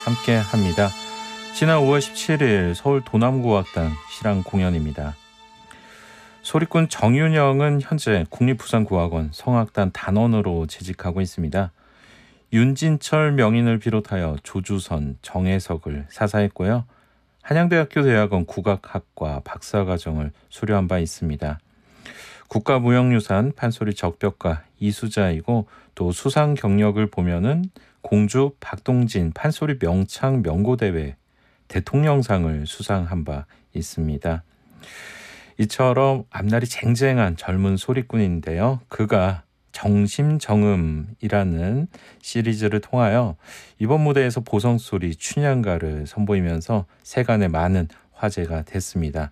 함께 합니다. 지난 5월 17일 서울 도남구악당 실황 공연입니다. 소리꾼 정윤영은 현재 국립부산구악원 성악단 단원으로 재직하고 있습니다. 윤진철 명인을 비롯하여 조주선, 정혜석을 사사했고요. 한양대학교 대학원 국악학과 박사과정을 수료한 바 있습니다. 국가무형유산 판소리 적벽가 이수자이고 또 수상 경력을 보면은 공주 박동진 판소리 명창 명고대회 대통령상을 수상한 바 있습니다. 이처럼 앞날이 쟁쟁한 젊은 소리꾼인데요. 그가 정심정음이라는 시리즈를 통하여 이번 무대에서 보성소리 춘향가를 선보이면서 세간에 많은 화제가 됐습니다.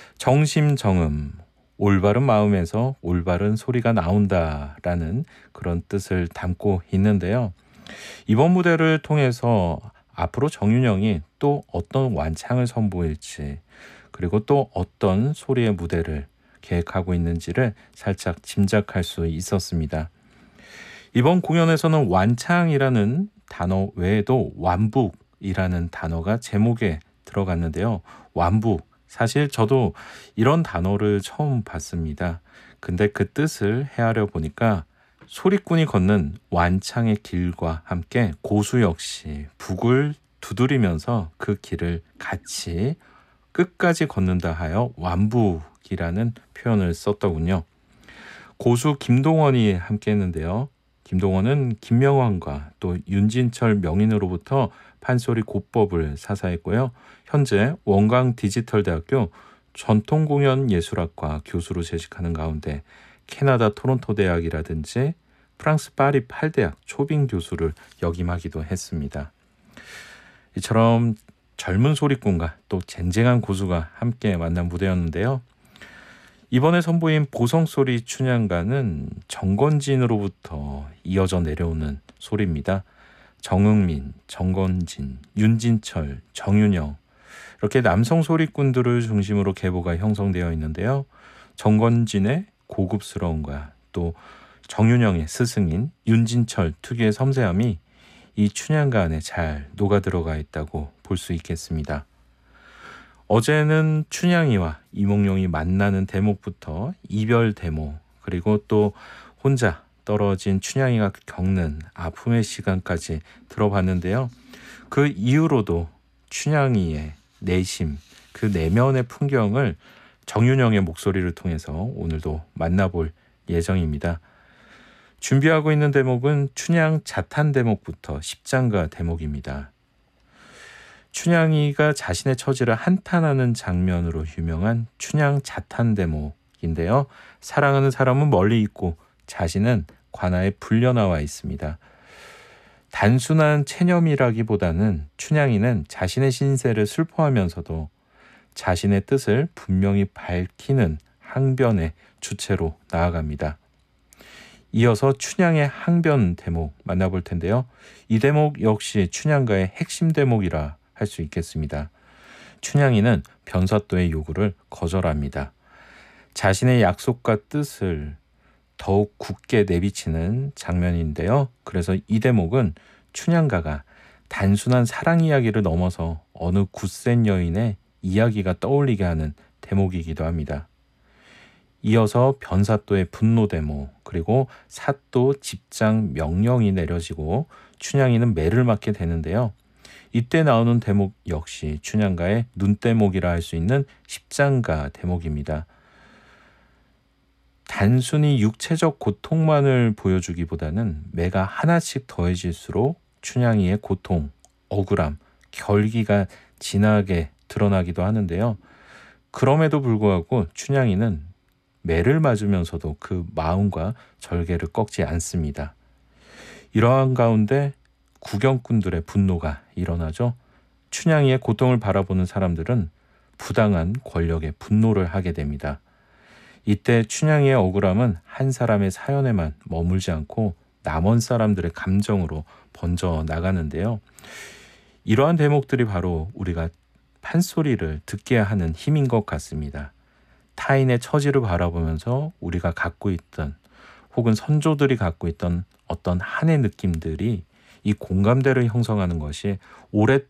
정심정음, 올바른 마음에서 올바른 소리가 나온다라는 그런 뜻을 담고 있는데요. 이번 무대를 통해서 앞으로 정윤영이 또 어떤 완창을 선보일지, 그리고 또 어떤 소리의 무대를 계획하고 있는지를 살짝 짐작할 수 있었습니다. 이번 공연에서는 완창이라는 단어 외에도 완북이라는 단어가 제목에 들어갔는데요. 완북, 사실 저도 이런 단어를 처음 봤습니다. 근데 그 뜻을 헤아려 보니까 소리꾼이 걷는 완창의 길과 함께 고수 역시 북을 두드리면서 그 길을 같이 끝까지 걷는다 하여 완북이라는 표현을 썼더군요. 고수 김동원이 함께 했는데요. 김동원은 김명환과 또 윤진철 명인으로부터 판소리 고법을 사사했고요. 현재 원광 디지털대학교 전통공연예술학과 교수로 재직하는 가운데 캐나다 토론토 대학이라든지 프랑스 파리 8대학 초빙 교수를 역임하기도 했습니다. 이처럼 젊은 소리꾼과 또 쟁쟁한 고수가 함께 만난 무대였는데요. 이번에 선보인 보성소리 춘향가는 정건진으로부터 이어져 내려오는 소리입니다. 정응민, 정건진, 윤진철, 정윤영, 이렇게 남성 소리꾼들을 중심으로 계보가 형성되어 있는데요. 정건진의 고급스러움과 또 정윤영의 스승인 윤진철 특유의 섬세함이 이 춘향가 안에 잘 녹아들어가 있다고 볼 수 있겠습니다. 어제는 춘향이와 이몽룡이 만나는 대목부터 이별 대목, 그리고 또 혼자 떨어진 춘향이가 겪는 아픔의 시간까지 들어봤는데요. 그 이후로도 춘향이의 내심, 그 내면의 풍경을 정윤영의 목소리를 통해서 오늘도 만나볼 예정입니다. 준비하고 있는 대목은 춘향 자탄 대목부터 십장가 대목입니다. 춘향이가 자신의 처지를 한탄하는 장면으로 유명한 춘향 자탄 대목인데요. 사랑하는 사람은 멀리 있고 자신은 관아에 불려나와 있습니다. 단순한 체념이라기보다는 춘향이는 자신의 신세를 슬퍼하면서도 자신의 뜻을 분명히 밝히는 항변의 주체로 나아갑니다. 이어서 춘향의 항변 대목 만나볼 텐데요. 이 대목 역시 춘향가의 핵심 대목이라 할 수 있겠습니다. 춘향이는 변사또의 요구를 거절합니다. 자신의 약속과 뜻을 더욱 굳게 내비치는 장면인데요. 그래서 이 대목은 춘향가가 단순한 사랑 이야기를 넘어서 어느 굳센 여인의 이야기가 떠올리게 하는 대목이기도 합니다. 이어서 변사또의 분노 대목, 그리고 사또 집장 명령이 내려지고 춘향이는 매를 맞게 되는데요. 이때 나오는 대목 역시 춘향가의 눈대목이라 할 수 있는 십장가 대목입니다. 단순히 육체적 고통만을 보여주기보다는 매가 하나씩 더해질수록 춘향이의 고통, 억울함, 결기가 진하게 드러나기도 하는데요. 그럼에도 불구하고 춘향이는 매를 맞으면서도 그 마음과 절개를 꺾지 않습니다. 이러한 가운데 구경꾼들의 분노가 일어나죠. 춘향이의 고통을 바라보는 사람들은 부당한 권력에 분노를 하게 됩니다. 이때 춘향이의 억울함은 한 사람의 사연에만 머물지 않고 남은 사람들의 감정으로 번져 나가는데요. 이러한 대목들이 바로 우리가 판소리를 듣게 하는 힘인 것 같습니다. 타인의 처지를 바라보면서 우리가 갖고 있던 혹은 선조들이 갖고 있던 어떤 한의 느낌들이 이 공감대를 형성하는 것이